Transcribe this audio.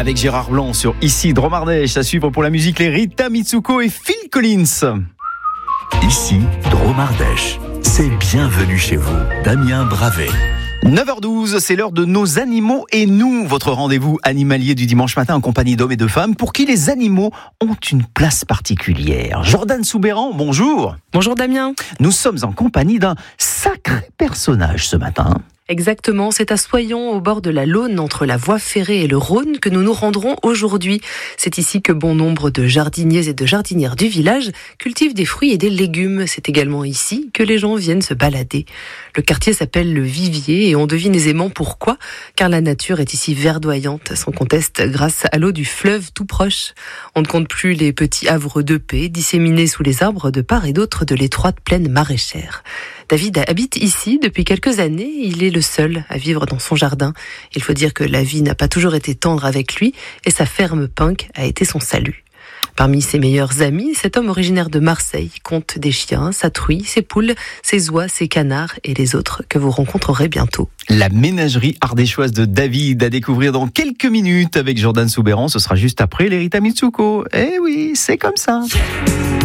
Avec Gérard Blanc sur Ici Dromardèche, à suivre pour la musique les Rita Mitsuko et Phil Collins. Ici Dromardèche, c'est bienvenue chez vous, Damien Bravet. 9h12, c'est l'heure de nos animaux et nous, votre rendez-vous animalier du dimanche matin en compagnie d'hommes et de femmes pour qui les animaux ont une place particulière. Jordan Soubéran, bonjour. Bonjour Damien. Nous sommes en compagnie d'un sacré personnage ce matin. Exactement, c'est à Soyons, au bord de la Laune, entre la voie ferrée et le Rhône, que nous nous rendrons aujourd'hui. C'est ici que bon nombre de jardiniers et de jardinières du village cultivent des fruits et des légumes. C'est également ici que les gens viennent se balader. Le quartier s'appelle le Vivier et on devine aisément pourquoi, car la nature est ici verdoyante, sans conteste, grâce à l'eau du fleuve tout proche. On ne compte plus les petits havres de paix disséminés sous les arbres de part et d'autre de l'étroite plaine maraîchère. David habite ici depuis quelques années, il est le seul à vivre dans son jardin. Il faut dire que la vie n'a pas toujours été tendre avec lui et sa ferme Punk a été son salut. Parmi ses meilleurs amis, cet homme originaire de Marseille compte des chiens, sa truie, ses poules, ses oies, ses canards et les autres que vous rencontrerez bientôt. La ménagerie ardéchoise de David à découvrir dans quelques minutes avec Jordan Soubéran. Ce sera juste après les Rita Mitsuko. Eh oui, c'est comme ça.